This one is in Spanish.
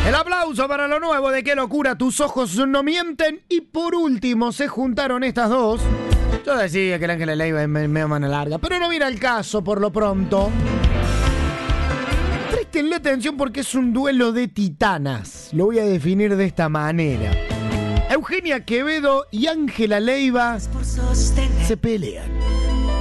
El aplauso para lo nuevo de Qué locura, tus ojos no mienten. Y por último se juntaron estas dos. Yo decía que el Ángela Leiva es medio mano larga, pero no viene al caso por lo pronto. Préstenle atención porque es un duelo de titanas. Lo voy a definir de esta manera. Eugenia Quevedo y Ángela Leiva se pelean.